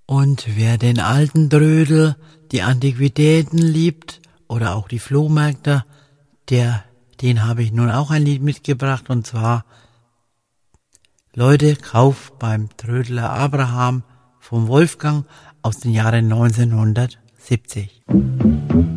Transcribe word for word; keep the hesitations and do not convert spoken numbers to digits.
Und wer den alten Trödel, die Antiquitäten liebt oder auch die Flohmärkte, der, den habe ich nun auch ein Lied mitgebracht, und zwar Leute, Kauf beim Trödler Abraham vom Wolfgang aus den Jahren neunzehnhundertsiebzig.